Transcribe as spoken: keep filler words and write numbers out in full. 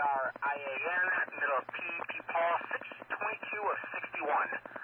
R I A N, middle of P, P Paul, six twenty-two of sixty-one.